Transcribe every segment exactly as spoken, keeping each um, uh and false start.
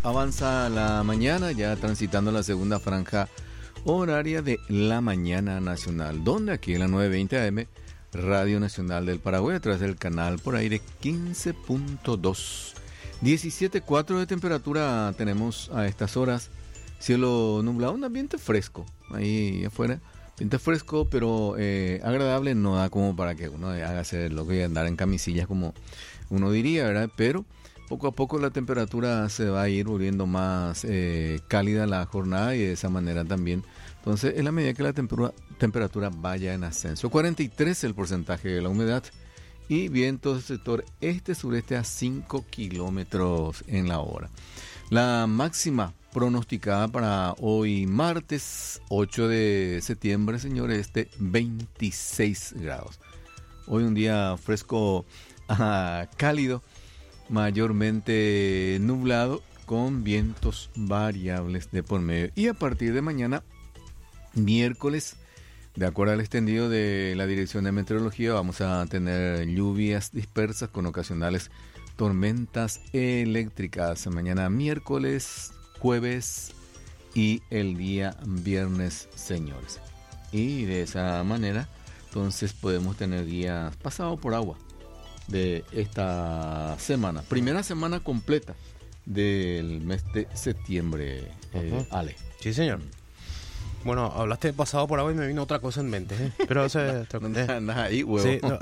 avanza la mañana, ya transitando la segunda franja horaria de la mañana nacional, donde aquí en la novecientos veinte A M, Radio Nacional del Paraguay, a través del canal por aire quince punto dos. diecisiete punto cuatro de temperatura tenemos a estas horas, cielo nublado, un ambiente fresco, ahí afuera, ambiente fresco, pero eh, agradable, no da como para que uno haga hacer lo que andar en camisillas como uno diría, ¿verdad? Pero poco a poco la temperatura se va a ir volviendo más eh, cálida la jornada y de esa manera también. Entonces, en la medida que la temperatura, temperatura vaya en ascenso, cuarenta y tres el porcentaje de la humedad y viento del sector este-sureste a cinco kilómetros en la hora. La máxima pronosticada para hoy martes ocho de septiembre, señores, de veintiséis grados. Hoy un día fresco, ah, cálido, mayormente nublado, con vientos variables de por medio. Y a partir de mañana, miércoles, de acuerdo al extendido de la Dirección de Meteorología, vamos a tener lluvias dispersas con ocasionales tormentas eléctricas. Mañana miércoles, jueves y el día viernes, señores. Y de esa manera, entonces podemos tener días pasados por agua de esta semana, primera semana completa del mes de septiembre, eh, uh-huh. Ale. Sí, señor. Bueno, hablaste de pasado por agua y me vino otra cosa en mente, ¿eh? Pero eso es... Andas ahí, huevo. Sí, no.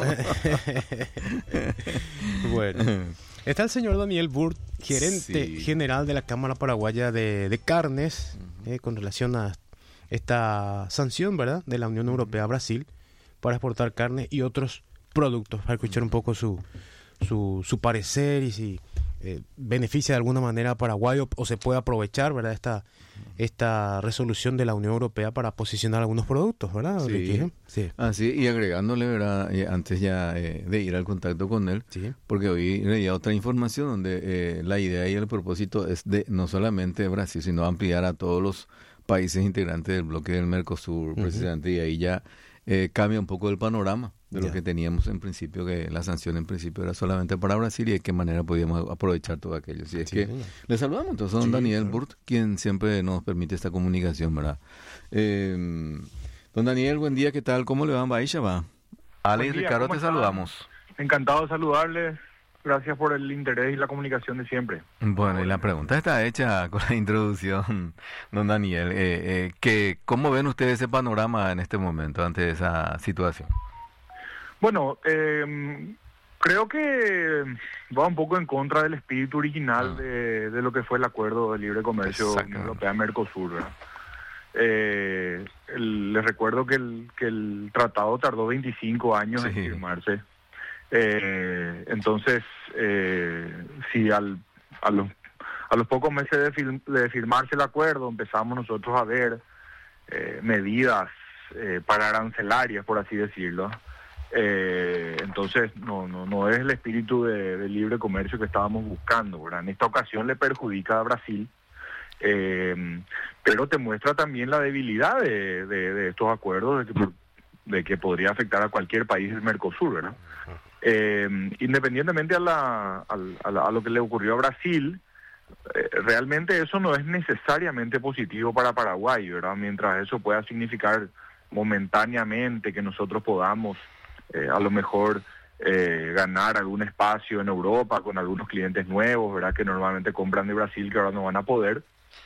Bueno, está el señor Daniel Burt, gerente sí. general de la Cámara Paraguaya de, de Carnes, uh-huh. eh, con relación a esta sanción, ¿verdad?, de la Unión Europea a Brasil para exportar carne y otros productos, para escuchar un poco su su, su parecer y si eh, beneficia de alguna manera a Paraguay o, o se puede aprovechar, ¿verdad?, esta esta resolución de la Unión Europea para posicionar algunos productos, ¿verdad? Sí, sí. Así, y agregándole, ¿verdad?, eh, antes ya eh, de ir al contacto con él, sí. porque hoy leía otra información donde eh, la idea y el propósito es de no solamente Brasil, sino ampliar a todos los países integrantes del bloque del Mercosur, uh-huh. precisamente, y ahí ya eh, cambia un poco el panorama de lo yeah. que teníamos en principio, que la sanción en principio era solamente para Brasil y de qué manera podíamos aprovechar todo aquello. Así es sí, que señor. Le saludamos entonces a don sí, Daniel claro. Burt, quien siempre nos permite esta comunicación, ¿verdad? Eh, don Daniel, buen día, ¿qué tal? ¿Cómo le va? Baisha, va. Ale y Ricardo, te saludamos. Encantado de saludarles. Gracias por el interés y la comunicación de siempre. Bueno, y la pregunta está hecha con la introducción, don Daniel. Eh, eh, que, ¿Cómo ven ustedes ese panorama en este momento ante esa situación? Bueno, eh, creo que va un poco en contra del espíritu original ah. de, de lo que fue el acuerdo de libre comercio Unión Europea-Mercosur, ¿verdad? Eh, el, les recuerdo que el, que el tratado tardó veinticinco años sí. en firmarse. Eh, entonces, eh, si al, a, los, a los pocos meses de, fir, de firmarse el acuerdo empezamos nosotros a ver eh, medidas eh, para arancelarias, por así decirlo, eh, entonces no, no, no es el espíritu de, de libre comercio que estábamos buscando, ¿verdad? En esta ocasión le perjudica a Brasil, eh, pero te muestra también la debilidad de, de, de estos acuerdos, de que, de que podría afectar a cualquier país del Mercosur, ¿verdad? Eh, independientemente a, la, a, la, a lo que le ocurrió a Brasil, eh, realmente eso no es necesariamente positivo para Paraguay, ¿verdad? Mientras eso pueda significar momentáneamente que nosotros podamos eh, a lo mejor eh, ganar algún espacio en Europa con algunos clientes nuevos, ¿verdad?, que normalmente compran de Brasil, que ahora no van a poder.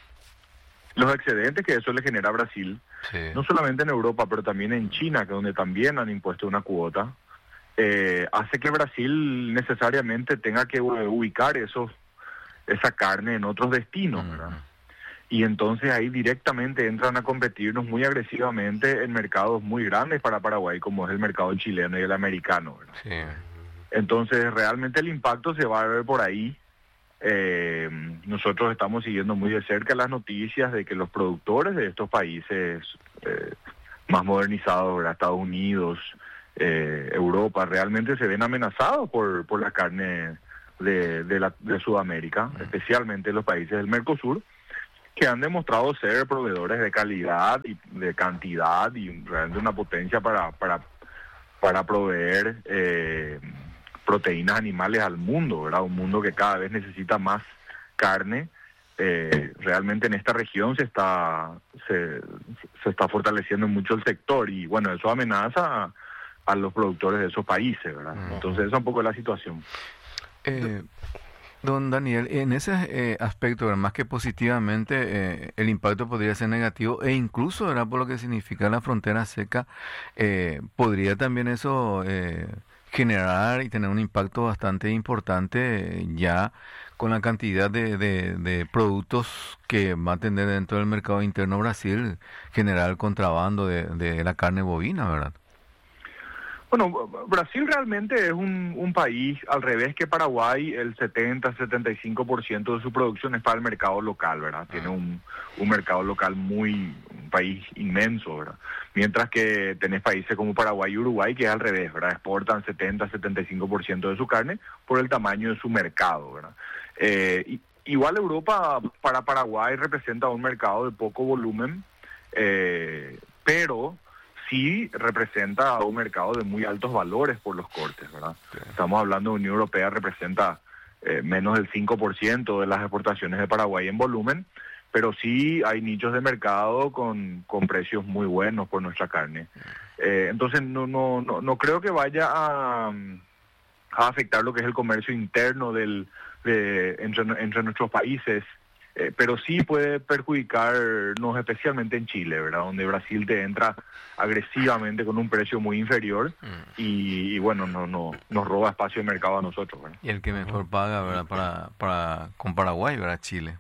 Los excedentes que eso le genera a Brasil, sí. no solamente en Europa, pero también en China, que donde también han impuesto una cuota, Eh, hace que Brasil necesariamente tenga que ubicar esos esa carne en otros destinos, ¿verdad? Y entonces ahí directamente entran a competirnos muy agresivamente en mercados muy grandes para Paraguay, como es el mercado chileno y el americano, ¿verdad? Sí. Entonces realmente el impacto se va a ver por ahí. Eh, nosotros estamos siguiendo muy de cerca las noticias de que los productores de estos países eh, más modernizados, ¿verdad?, Estados Unidos, Eh, Europa, realmente se ven amenazados por por la carne de, de, la, de Sudamérica, uh-huh. especialmente los países del Mercosur, que han demostrado ser proveedores de calidad y de cantidad y realmente una potencia para para para proveer eh, proteínas animales al mundo, ¿verdad? Un mundo que cada vez necesita más carne eh, realmente en esta región se está se, se está fortaleciendo mucho el sector y bueno, eso amenaza a, a los productores de esos países, ¿verdad? Uh-huh. Entonces esa es un poco la situación. Eh, don Daniel, en ese eh, aspecto, ¿verdad? Más que positivamente, eh, el impacto podría ser negativo e incluso, ¿verdad? Por lo que significa la frontera seca, eh, podría también eso eh, generar y tener un impacto bastante importante eh, ya con la cantidad de, de, de productos que va a tener dentro del mercado interno Brasil, generar el contrabando de, de la carne bovina, ¿verdad? Bueno, Brasil realmente es un, un país, al revés que Paraguay, el setenta, setenta y cinco por ciento de su producción es para el mercado local, ¿verdad? Tiene un, un mercado local muy, un país inmenso, ¿verdad? Mientras que tenés países como Paraguay y Uruguay, que es al revés, ¿verdad? Exportan setenta, setenta y cinco por ciento de su carne por el tamaño de su mercado, ¿verdad? Eh, y, igual Europa para Paraguay representa un mercado de poco volumen, eh, pero sí representa un mercado de muy altos valores por los cortes, ¿verdad? Sí. Estamos hablando de Unión Europea, representa eh, menos del cinco por ciento de las exportaciones de Paraguay en volumen, pero sí hay nichos de mercado con, con precios muy buenos por nuestra carne. Eh, entonces no, no, no, no creo que vaya a, a afectar lo que es el comercio interno del, de, entre, entre nuestros países. Eh, pero sí puede perjudicarnos especialmente en Chile, ¿verdad? Donde Brasil te entra agresivamente con un precio muy inferior mm. y, y bueno, no, no, nos roba espacio de mercado a nosotros, ¿verdad? Y el que mejor paga, ¿verdad? Para, para, con Paraguay, ¿verdad? Chile.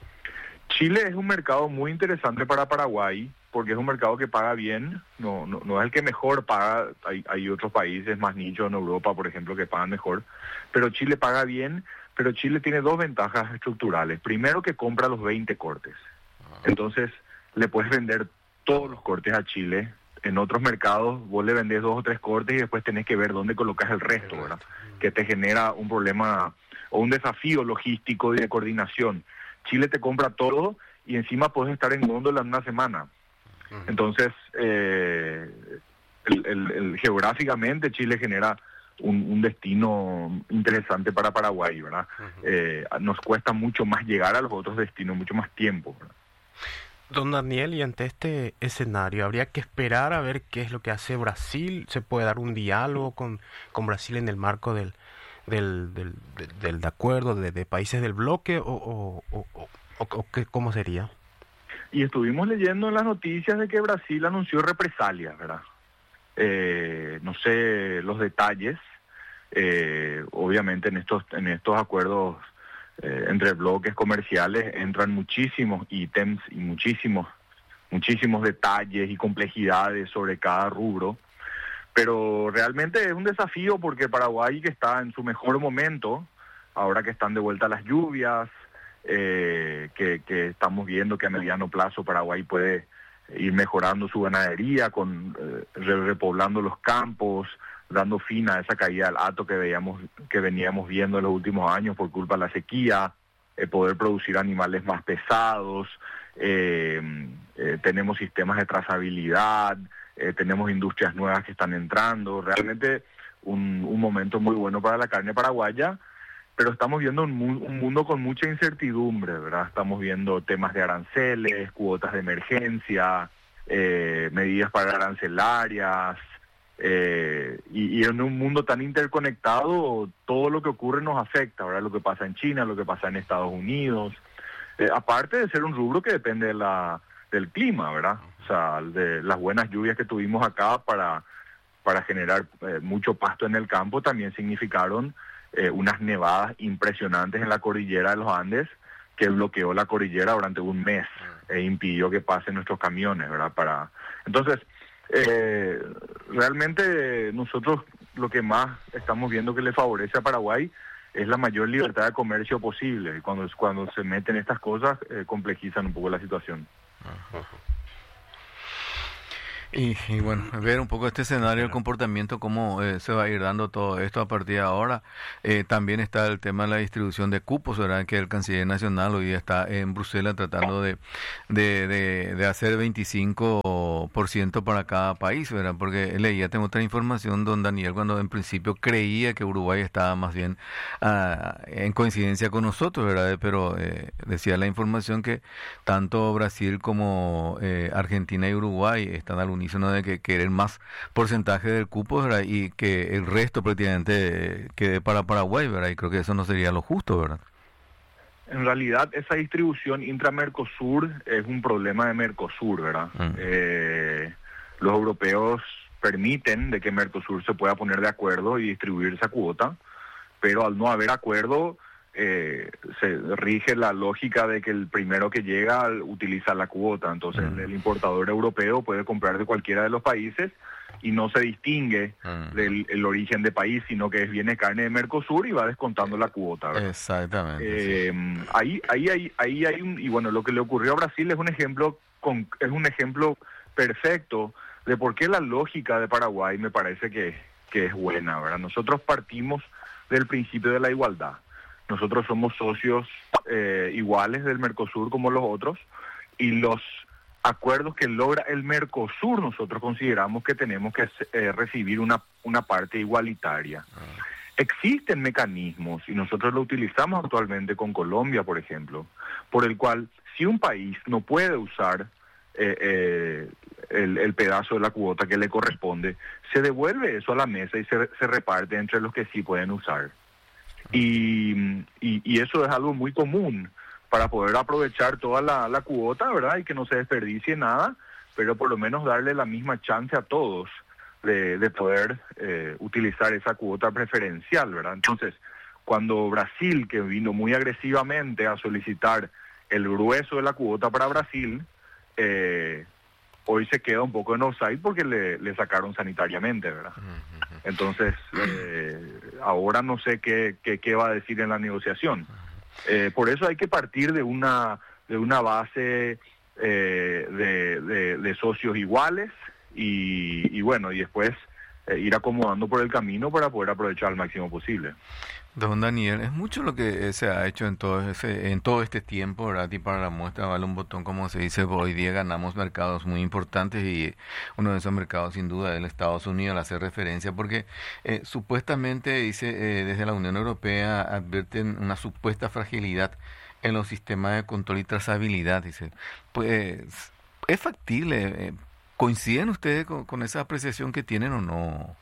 Chile es un mercado muy interesante para Paraguay porque es un mercado que paga bien, no, no, no es el que mejor paga, hay, hay otros países más nichos en Europa, por ejemplo, que pagan mejor, pero Chile paga bien. Pero Chile tiene dos ventajas estructurales. Primero, que compra los veinte cortes. Entonces, le puedes vender todos los cortes a Chile. En otros mercados, vos le vendés dos o tres cortes y después tenés que ver dónde colocas el resto, ¿verdad? Que te genera un problema o un desafío logístico y de coordinación. Chile te compra todo y encima puedes estar en góndola en una semana. Entonces, eh, el, el, el, geográficamente Chile genera Un, un destino interesante para Paraguay, ¿verdad? Uh-huh. Eh, nos cuesta mucho más llegar a los otros destinos, mucho más tiempo, ¿verdad? Don Daniel, y ante este escenario, ¿habría que esperar a ver qué es lo que hace Brasil? ¿Se puede dar un diálogo con, con Brasil en el marco del del, del, del, del de acuerdo de, de países del bloque o, o, o, o, o, o qué, cómo sería? Y estuvimos leyendo en las noticias de que Brasil anunció represalias, ¿verdad? Eh, no sé los detalles. Eh, obviamente en estos en estos acuerdos eh, entre bloques comerciales entran muchísimos ítems y muchísimos muchísimos detalles y complejidades sobre cada rubro, pero realmente es un desafío porque Paraguay, que está en su mejor momento, ahora que están de vuelta las lluvias, eh, que, que estamos viendo que a mediano plazo Paraguay puede ir mejorando su ganadería, con eh, repoblando los campos, dando fin a esa caída del hato que veíamos, que veníamos viendo en los últimos años por culpa de la sequía, eh, poder producir animales más pesados, eh, eh, tenemos sistemas de trazabilidad, eh, tenemos industrias nuevas que están entrando, realmente un, un momento muy bueno para la carne paraguaya, pero estamos viendo un, mu- un mundo con mucha incertidumbre, ¿verdad? Estamos viendo temas de aranceles, cuotas de emergencia, eh, medidas para arancelarias, Eh, y, y en un mundo tan interconectado, todo lo que ocurre nos afecta, ¿verdad? Lo que pasa en China, lo que pasa en Estados Unidos, eh, aparte de ser un rubro que depende de la, del clima, ¿verdad? O sea, de las buenas lluvias que tuvimos acá para, para generar eh, mucho pasto en el campo, también significaron eh, unas nevadas impresionantes en la cordillera de los Andes, que bloqueó la cordillera durante un mes e impidió que pasen nuestros camiones, ¿verdad? Para entonces, Eh, realmente nosotros lo que más estamos viendo que le favorece a Paraguay es la mayor libertad de comercio posible. Y cuando, cuando se meten estas cosas, eh, complejizan un poco la situación. Y, y bueno, ver un poco este escenario, el comportamiento, cómo eh, se va a ir dando todo esto a partir de ahora. Eh, también está el tema de la distribución de cupos, ¿verdad? Que el canciller nacional hoy está en Bruselas tratando de, de, de, de hacer veinticinco por ciento para cada país, ¿verdad? Porque leía, tengo otra información, don Daniel, cuando en principio creía que Uruguay estaba más bien uh, en coincidencia con nosotros, ¿verdad? Pero eh, decía la información que tanto Brasil como eh, Argentina y Uruguay están al unísono de que quieren más porcentaje del cupo, ¿verdad? Y que el resto prácticamente quede para Paraguay, ¿verdad? Y creo que eso no sería lo justo, ¿verdad? En realidad, esa distribución intra-Mercosur es un problema de Mercosur, ¿verdad? Mm. Eh, los europeos permiten de que Mercosur se pueda poner de acuerdo y distribuir esa cuota, pero al no haber acuerdo, eh, se rige la lógica de que el primero que llega utiliza la cuota. Entonces, mm. el importador europeo puede comprar de cualquiera de los países y no se distingue mm. del el origen de país, sino que viene carne de Mercosur y va descontando la cuota, ¿verdad? Exactamente. Eh, sí. Ahí, ahí, ahí, ahí hay un, y bueno, lo que le ocurrió a Brasil es un ejemplo, con, es un ejemplo perfecto de por qué la lógica de Paraguay me parece que, que es buena, ¿verdad? Nosotros partimos del principio de la igualdad. Nosotros somos socios eh, iguales del Mercosur como los otros, y los acuerdos que logra el Mercosur nosotros consideramos que tenemos que eh, recibir una, una parte igualitaria. Ah. Existen mecanismos, y nosotros lo utilizamos actualmente con Colombia, por ejemplo, por el cual si un país no puede usar eh, eh, el, el pedazo de la cuota que le corresponde, se devuelve eso a la mesa y se, se reparte entre los que sí pueden usar. Y, y, y eso es algo muy común para poder aprovechar toda la, la cuota, ¿verdad? Y que no se desperdicie nada, pero por lo menos darle la misma chance a todos de, de poder eh, utilizar esa cuota preferencial, ¿verdad? Entonces, cuando Brasil, que vino muy agresivamente a solicitar el grueso de la cuota para Brasil, eh, hoy se queda un poco en offside porque le, le sacaron sanitariamente, ¿verdad? Entonces, eh, ahora no sé qué, qué, qué va a decir en la negociación. Eh, por eso hay que partir de una de una base eh, de, de, de socios iguales y, y bueno, y después eh, ir acomodando por el camino para poder aprovechar al máximo posible. Don Daniel, es mucho lo que se ha hecho en todo ese, en todo este tiempo, ¿verdad? Y para la muestra vale un botón, como se dice, hoy día ganamos mercados muy importantes y uno de esos mercados sin duda es el Estados Unidos, al hacer referencia, porque eh, supuestamente, dice, eh, desde la Unión Europea advierten una supuesta fragilidad en los sistemas de control y trazabilidad, dice. Pues, ¿es factible? Eh, ¿Coinciden ustedes con, con esa apreciación que tienen o no,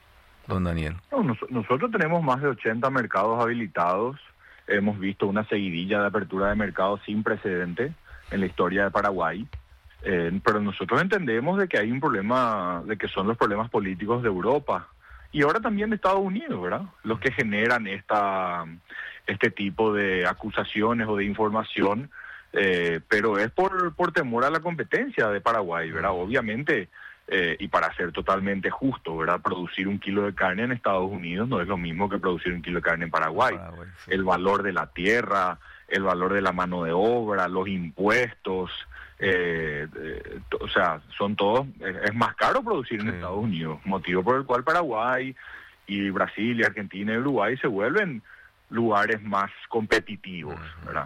don Daniel? No, nos, nosotros tenemos más de ochenta mercados habilitados. Hemos visto una seguidilla de apertura de mercados sin precedente en la historia de Paraguay. Eh, pero nosotros entendemos de que hay un problema, de que son los problemas políticos de Europa y ahora también de Estados Unidos, ¿verdad? Los que generan esta este tipo de acusaciones o de información, eh, pero es por, por temor a la competencia de Paraguay, ¿verdad? Obviamente. Eh, y para ser totalmente justo, ¿verdad? Producir un kilo de carne en Estados Unidos no es lo mismo que producir un kilo de carne en Paraguay. Paraguay sí. El valor de la tierra, el valor de la mano de obra, los impuestos, eh, eh, o sea, son todos, eh, es más caro producir en sí. Estados Unidos, motivo por el cual Paraguay y Brasil y Argentina y Uruguay se vuelven lugares más competitivos, uh-huh. ¿verdad?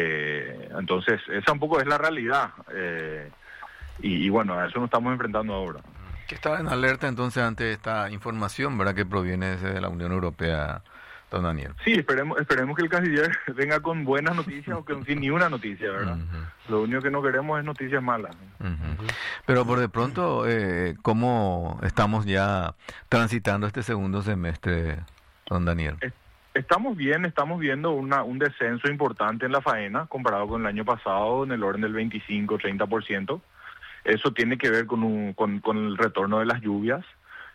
Eh, entonces, esa un poco es la realidad. Eh, Y, y bueno, a eso nos estamos enfrentando ahora. Que está en alerta entonces ante esta información, ¿verdad?, que proviene desde la Unión Europea, don Daniel. Sí, esperemos esperemos que el canciller venga con buenas noticias o que sin ni una noticia, ¿verdad? Uh-huh. Lo único que no queremos es noticias malas. Uh-huh. Pero por de pronto, eh, ¿cómo estamos ya transitando este segundo semestre, don Daniel? Estamos bien, estamos viendo una, un descenso importante en la faena comparado con el año pasado en el orden del veinticinco a treinta por ciento. Eso tiene que ver con, un, con, con el retorno de las lluvias,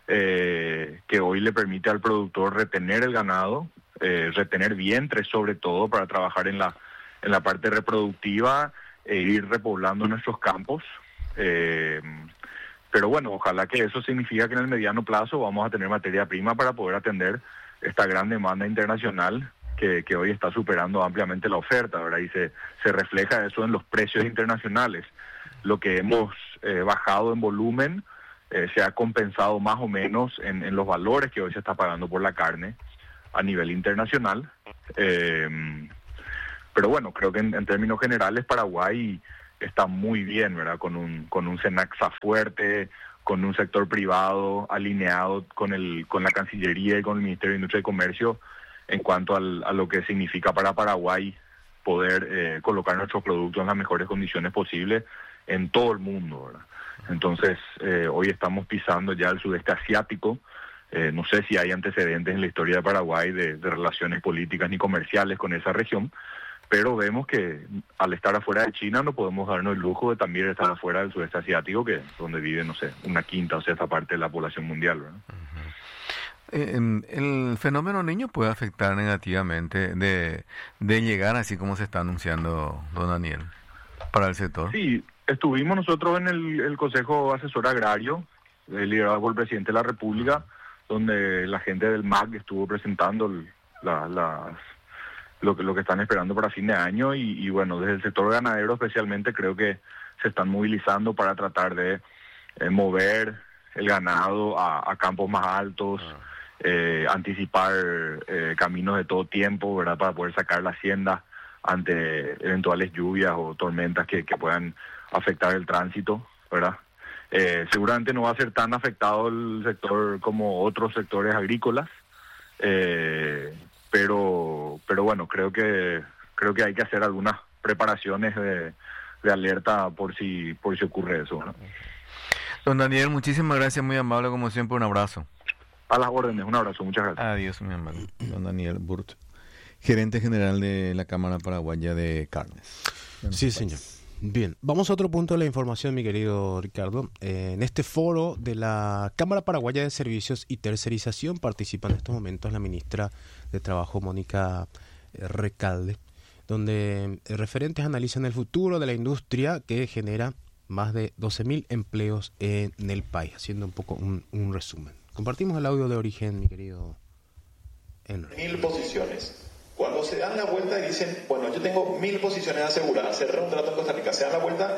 eh, que hoy le permite al productor retener el ganado, eh, retener vientres sobre todo para trabajar en la, en la parte reproductiva e ir repoblando nuestros campos. Eh, pero bueno, ojalá que eso significa que en el mediano plazo vamos a tener materia prima para poder atender esta gran demanda internacional que, que hoy está superando ampliamente la oferta, ¿verdad? Y se, se refleja eso en los precios internacionales. Lo que hemos eh, bajado en volumen eh, se ha compensado más o menos en, en los valores que hoy se está pagando por la carne a nivel internacional. Eh, pero bueno, creo que en, en términos generales Paraguay está muy bien, ¿verdad? Con un con un SENACSA fuerte, con un sector privado alineado con el con la Cancillería y con el Ministerio de Industria y Comercio en cuanto al, a lo que significa para Paraguay poder eh, colocar nuestros productos en las mejores condiciones posibles en todo el mundo, ¿verdad? Entonces, eh, hoy estamos pisando ya el sudeste asiático. Eh, no sé si hay antecedentes en la historia de Paraguay de, de relaciones políticas ni comerciales con esa región, pero vemos que al estar afuera de China no podemos darnos el lujo de también estar afuera del sudeste asiático, que donde vive, no sé, una quinta o sexta parte de la población mundial, ¿verdad? Uh-huh. Eh, el fenómeno niño puede afectar negativamente de, de llegar así como se está anunciando, don Daniel, para el sector. Sí, estuvimos nosotros en el, el Consejo Asesor Agrario, eh, liderado por el presidente de la República, donde la gente del M A C estuvo presentando el, la, las... Lo que, lo que están esperando para fin de año y, y bueno, desde el sector ganadero especialmente creo que se están movilizando para tratar de eh, mover el ganado a, a campos más altos, eh, anticipar eh, caminos de todo tiempo, ¿verdad? Para poder sacar la hacienda ante eventuales lluvias o tormentas que, que puedan afectar el tránsito, ¿verdad? Eh, seguramente no va a ser tan afectado el sector como otros sectores agrícolas, eh, pero pero bueno, creo que creo que hay que hacer algunas preparaciones de, de alerta por si por si ocurre eso, ¿no? Don Daniel, muchísimas gracias, muy amable como siempre, un abrazo. A las órdenes, un abrazo, muchas gracias. Adiós, mi amable. Don Daniel Burt, gerente general de la Cámara Paraguaya de Carnes. Sí, señor. Bien, vamos a otro punto de la información, mi querido Ricardo. Eh, en este foro de la Cámara Paraguaya de Servicios y Tercerización participa en estos momentos la ministra de Trabajo, Mónica Recalde, donde referentes analizan el futuro de la industria que genera más de doce mil empleos en el país, haciendo un poco un, un resumen. Compartimos el audio de origen, mi querido Henry. Mil posiciones. Cuando se dan la vuelta y dicen, bueno, yo tengo mil posiciones aseguradas, cerré un trato en Costa Rica, se dan la vuelta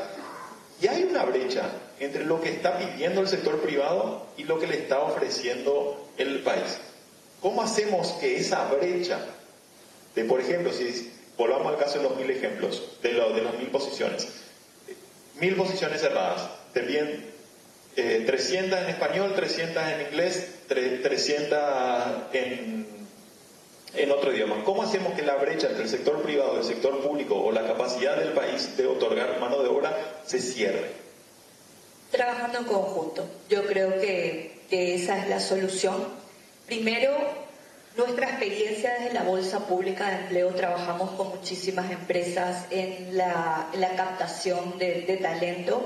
y hay una brecha entre lo que está pidiendo el sector privado y lo que le está ofreciendo el país. ¿Cómo hacemos que esa brecha de, por ejemplo, si volvamos al caso de los mil ejemplos, de, lo, de las mil posiciones, mil posiciones cerradas, te piden eh, trescientas en español, trescientas en inglés, trescientas en... en otro idioma? ¿Cómo hacemos que la brecha entre el sector privado y el sector público o la capacidad del país de otorgar mano de obra se cierre? Trabajando en conjunto. Yo creo que, que esa es la solución. Primero, nuestra experiencia desde la Bolsa Pública de Empleo, trabajamos con muchísimas empresas en la, en la captación de, de talento,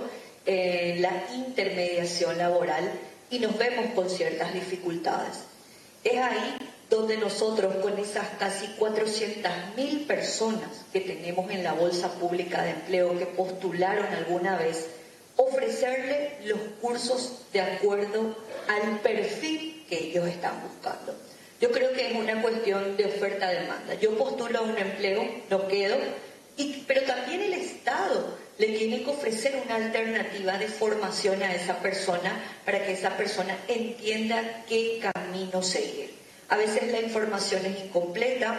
en la intermediación laboral y nos vemos con ciertas dificultades. Es ahí donde nosotros, con esas casi cuatrocientas mil personas que tenemos en la Bolsa Pública de Empleo que postularon alguna vez, ofrecerle los cursos de acuerdo al perfil que ellos están buscando. Yo creo que es una cuestión de oferta-demanda. Yo postulo a un empleo, no quedo, y, pero también el Estado le tiene que ofrecer una alternativa de formación a esa persona para que esa persona entienda qué camino seguir. A veces la información es incompleta.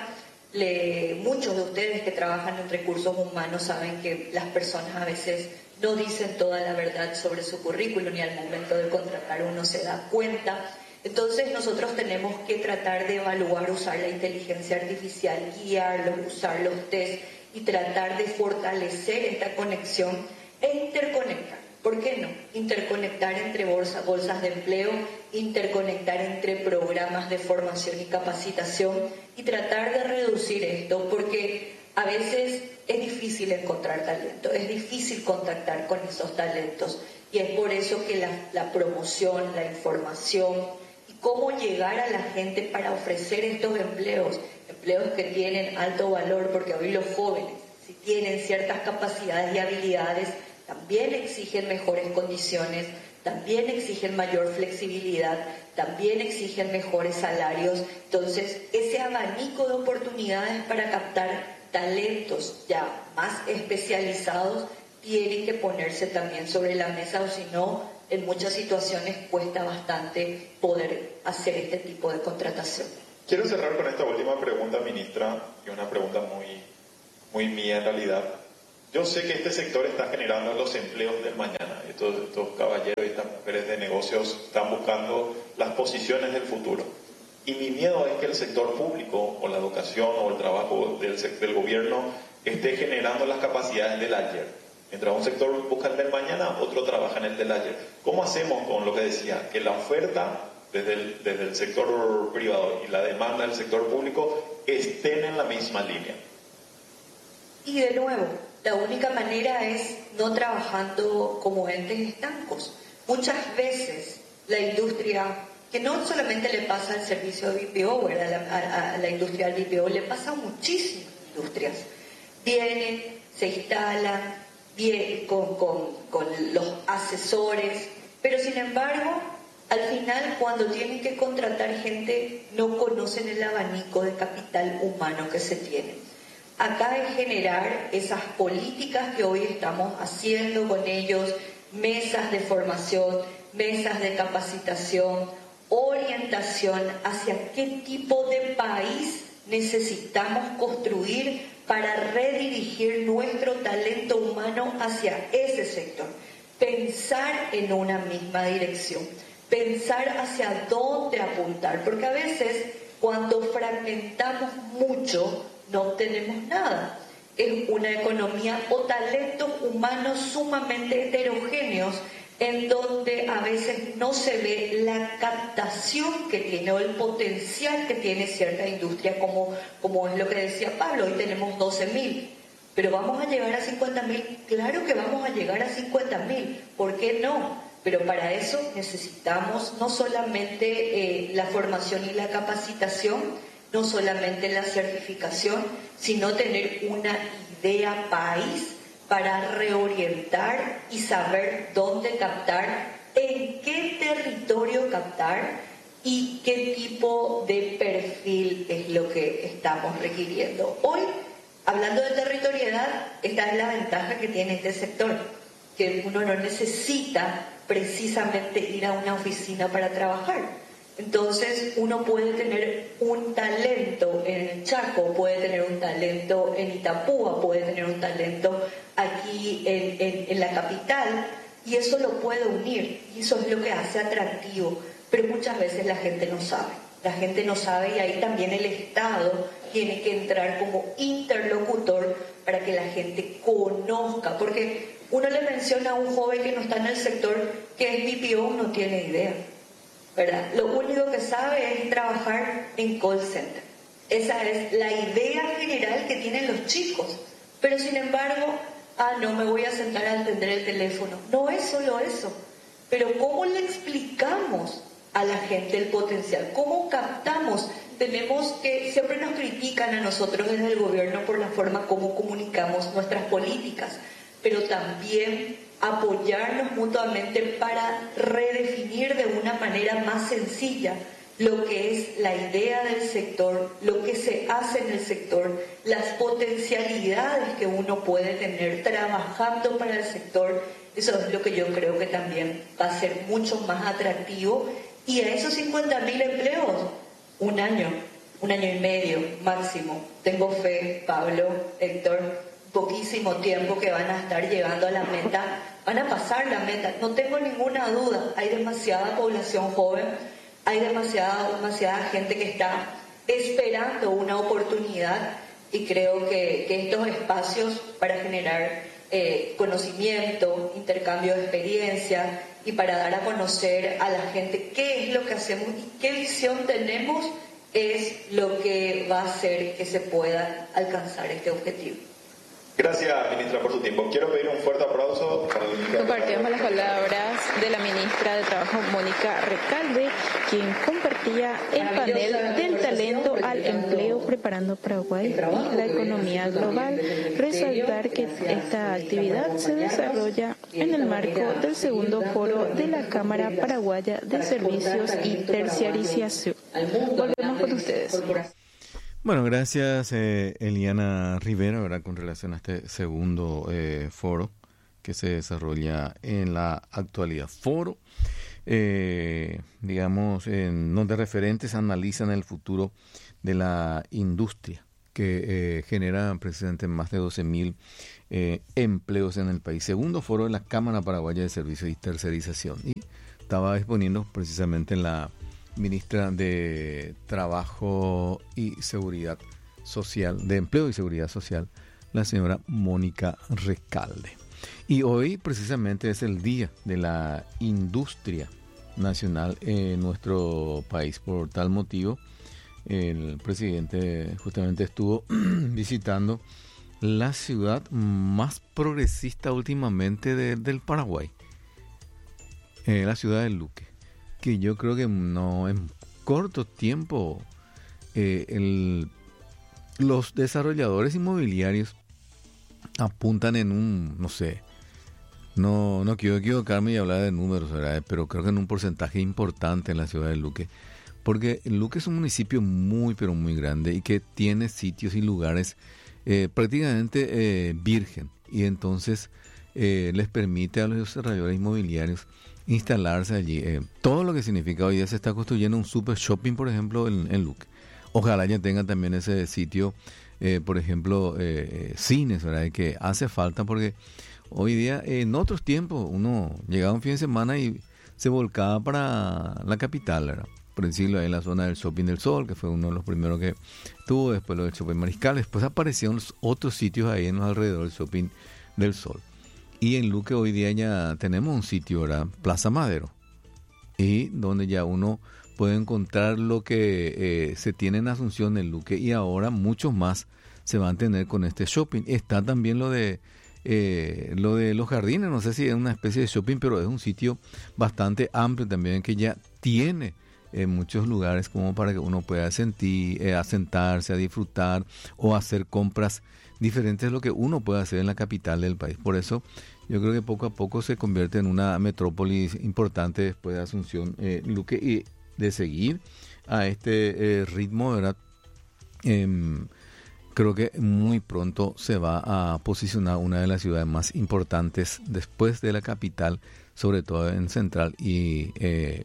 Le, muchos de ustedes que trabajan en recursos humanos saben que las personas a veces no dicen toda la verdad sobre su currículum y al momento de contratar uno se da cuenta. Entonces nosotros tenemos que tratar de evaluar, usar la inteligencia artificial, guiarlos, usar los test y tratar de fortalecer esta conexión e interconectar. ¿Por qué no? Interconectar entre bolsa, bolsas de empleo, interconectar entre programas de formación y capacitación y tratar de reducir esto, porque a veces es difícil encontrar talento, es difícil contactar con esos talentos y es por eso que la, la promoción, la información y cómo llegar a la gente para ofrecer estos empleos, empleos que tienen alto valor, porque hoy los jóvenes, si tienen ciertas capacidades y habilidades, también exigen mejores condiciones, también exigen mayor flexibilidad, también exigen mejores salarios. Entonces, ese abanico de oportunidades para captar talentos ya más especializados tienen que ponerse también sobre la mesa, o si no, en muchas situaciones cuesta bastante poder hacer este tipo de contratación. Quiero cerrar con esta última pregunta, ministra, y una pregunta muy, muy mía en realidad. Yo sé que este sector está generando los empleos del mañana. Estos, estos caballeros y estas mujeres de negocios están buscando las posiciones del futuro. Y mi miedo es que el sector público, o la educación, o el trabajo del, del gobierno, esté generando las capacidades del ayer. Mientras un sector busca el del mañana, otro trabaja en el del ayer. ¿Cómo hacemos con lo que decía? Que la oferta desde el, desde el sector privado y la demanda del sector público estén en la misma línea. Y de nuevo, la única manera es no trabajando como entes estancos. Muchas veces la industria, que no solamente le pasa al servicio de B P O, ¿verdad? A, la, a la industria del B P O, le pasa a muchísimas industrias. Vienen, se instalan, vienen con, con, con los asesores, pero sin embargo, al final, cuando tienen que contratar gente, no conocen el abanico de capital humano que se tiene. Acá es generar esas políticas que hoy estamos haciendo con ellos, mesas de formación, mesas de capacitación, orientación hacia qué tipo de país necesitamos construir para redirigir nuestro talento humano hacia ese sector. Pensar en una misma dirección, pensar hacia dónde apuntar, porque a veces cuando fragmentamos mucho no obtenemos nada. Es una economía o talentos humanos sumamente heterogéneos en donde a veces no se ve la captación que tiene o el potencial que tiene cierta industria, como, como es lo que decía Pablo. Hoy tenemos doce mil, pero ¿vamos a llegar a cincuenta mil? Claro que vamos a llegar a cincuenta mil, ¿por qué no? Pero para eso necesitamos no solamente eh, la formación y la capacitación, no solamente la certificación, sino tener una idea país para reorientar y saber dónde captar, en qué territorio captar y qué tipo de perfil es lo que estamos requiriendo. Hoy, hablando de territorialidad, esta es la ventaja que tiene este sector, que uno no necesita precisamente ir a una oficina para trabajar. Entonces uno puede tener un talento en el Chaco, puede tener un talento en Itapúa, puede tener un talento aquí en, en, en la capital, y eso lo puede unir, y eso es lo que hace atractivo. Pero muchas veces la gente no sabe, la gente no sabe, y ahí también el Estado tiene que entrar como interlocutor para que la gente conozca, porque uno le menciona a un joven que no está en el sector que es B P O, no tiene idea, ¿verdad? Lo único que sabe es trabajar en call center. Esa es la idea general que tienen los chicos. Pero sin embargo, ah, no me voy a sentar a atender el teléfono. No es solo eso. Pero ¿cómo le explicamos a la gente el potencial? ¿Cómo captamos? Tenemos que, siempre nos critican a nosotros desde el gobierno por la forma como comunicamos nuestras políticas, pero también apoyarnos mutuamente para redefinir de una manera más sencilla lo que es la idea del sector, lo que se hace en el sector, las potencialidades que uno puede tener trabajando para el sector. Eso es lo que yo creo que también va a ser mucho más atractivo. Y a esos cincuenta mil empleos, un año, un año y medio máximo. Tengo fe, Pablo, Héctor, poquísimo tiempo que van a estar llegando a la meta, van a pasar la meta, no tengo ninguna duda. Hay demasiada población joven, hay demasiada, demasiada gente que está esperando una oportunidad, y creo que, que estos espacios para generar eh, conocimiento, intercambio de experiencia y para dar a conocer a la gente qué es lo que hacemos y qué visión tenemos es lo que va a hacer que se pueda alcanzar este objetivo. Gracias, ministra, por su tiempo. Quiero pedir un fuerte aplauso para la ministra. Compartimos las palabras de la ministra de Trabajo, Mónica Recalde, quien compartía el panel del talento al empleo preparando Paraguay y la economía global. Resaltar que esta actividad se desarrolla en el marco del segundo foro de la Cámara Paraguaya de Servicios y Terciarización. Volvemos con ustedes. Bueno, gracias eh, Eliana Rivera, ¿verdad? Con relación a este segundo eh, foro que se desarrolla en la actualidad. Foro, eh, digamos, en donde referentes analizan el futuro de la industria, que eh, genera precisamente más de doce mil eh, empleos en el país. Segundo foro de la Cámara Paraguaya de Servicios y Tercerización. Y estaba exponiendo precisamente la ministra de Trabajo y Seguridad Social, de Empleo y Seguridad Social, la señora Mónica Recalde. Y hoy precisamente es el Día de la Industria Nacional en nuestro país. Por tal motivo, el presidente justamente estuvo visitando la ciudad más progresista últimamente de, del Paraguay, eh, la ciudad de Luque, que yo creo que no en corto tiempo eh, el, los desarrolladores inmobiliarios apuntan en un, no sé, no, no quiero equivocarme y hablar de números, ¿verdad? Pero creo que en un porcentaje importante en la ciudad de Luque, porque Luque es un municipio muy, pero muy grande y que tiene sitios y lugares eh, prácticamente eh, virgen, y entonces eh, les permite a los desarrolladores inmobiliarios instalarse allí. Eh, todo lo que significa hoy día se está construyendo un super shopping, por ejemplo, en, en Luque. Ojalá ya tengan también ese sitio, eh, por ejemplo, eh, cines, ¿verdad? Que hace falta, porque hoy día, eh, en otros tiempos, uno llegaba un fin de semana y se volcaba para la capital, ¿verdad? Por decirlo, en la zona del Shopping del Sol, que fue uno de los primeros que tuvo, después lo del Shopping Mariscal, después aparecieron los otros sitios ahí en los alrededores del Shopping del Sol. Y en Luque hoy día ya tenemos un sitio, ¿verdad? Plaza Madero, y donde ya uno puede encontrar lo que eh, se tiene en Asunción, en Luque, y ahora muchos más se van a tener con este shopping. Está también lo de eh, lo de los jardines, no sé si es una especie de shopping, pero es un sitio bastante amplio también, que ya tiene eh, muchos lugares como para que uno pueda sentir, eh, asentarse, a disfrutar o hacer compras diferentes de lo que uno puede hacer en la capital del país. Por eso yo creo que poco a poco se convierte en una metrópolis importante después de Asunción, eh, Luque, y de seguir a este eh, ritmo, ¿verdad? Eh, creo que muy pronto se va a posicionar una de las ciudades más importantes después de la capital, sobre todo en Central y eh,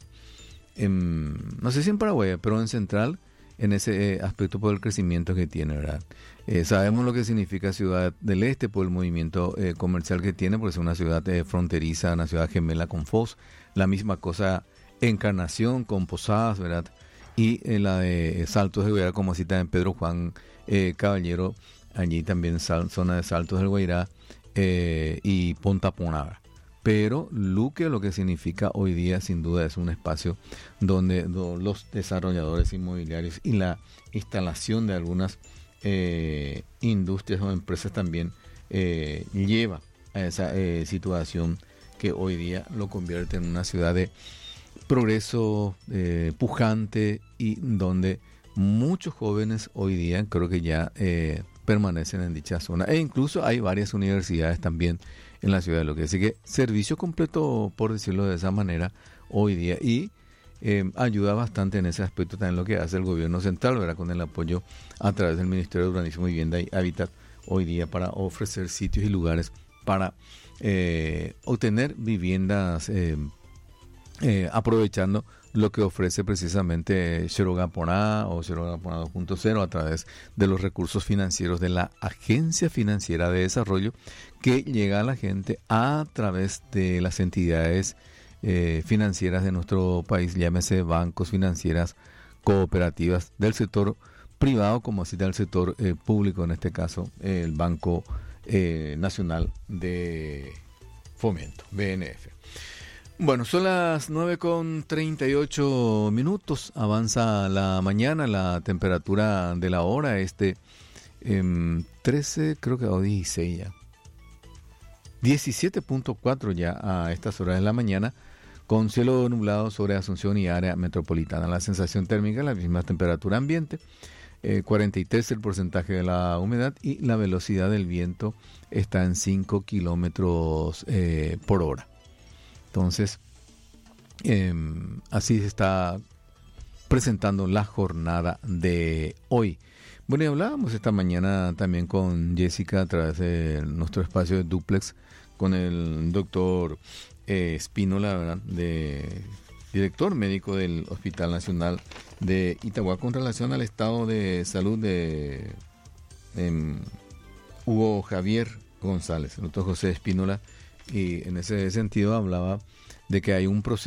en, no sé si en Paraguay, pero en Central, en ese eh, aspecto por el crecimiento que tiene, ¿verdad? Eh, sabemos lo que significa Ciudad del Este por el movimiento eh, comercial que tiene, porque es una ciudad eh, fronteriza, una ciudad gemela con Foz, la misma cosa Encarnación con Posadas, ¿verdad? Y eh, la de Saltos del Guairá, como cita en Pedro Juan eh, Caballero, allí también sal, zona de Saltos del Guairá eh, y Ponta Ponabra. Pero Luque, lo que significa hoy día, sin duda, es un espacio donde, donde los desarrolladores inmobiliarios y la instalación de algunas eh, industrias o empresas también eh, lleva a esa eh, situación que hoy día lo convierte en una ciudad de progreso eh, pujante, y donde muchos jóvenes hoy día creo que ya eh, permanecen en dicha zona, e incluso hay varias universidades también en la ciudad de Luque. Así que servicio completo, por decirlo de esa manera, hoy día, y eh, ayuda bastante en ese aspecto también lo que hace el gobierno central, ¿verdad? Con el apoyo a través del Ministerio de Urbanismo, Vivienda y Hábitat hoy día, para ofrecer sitios y lugares para eh, obtener viviendas eh, eh, aprovechando lo que ofrece precisamente Xerogaponá o Xerogaponá dos punto cero a través de los recursos financieros de la Agencia Financiera de Desarrollo, que llega a la gente a través de las entidades eh, financieras de nuestro país, llámese bancos, financieras, cooperativas del sector privado, como así del sector eh, público, en este caso eh, el Banco eh, Nacional de Fomento, B N F. Bueno, son las nueve con treinta y ocho minutos, avanza la mañana, la temperatura de la hora, este eh, trece, creo que o dieciséis ya, diecisiete punto cuatro ya a estas horas de la mañana, con cielo nublado sobre Asunción y área metropolitana. La sensación térmica, la misma temperatura ambiente, eh, cuarenta y tres el porcentaje de la humedad, y la velocidad del viento está en cinco kilómetros eh, por hora. Entonces, eh, así se está presentando la jornada de hoy. Bueno, y hablábamos esta mañana también con Jessica a través de nuestro espacio de Duplex con el doctor eh, Espínola, ¿verdad? De director médico del Hospital Nacional de Itagua, con relación al estado de salud de eh, Hugo Javier González, el doctor José Espínola, y en ese sentido hablaba de que hay un proceso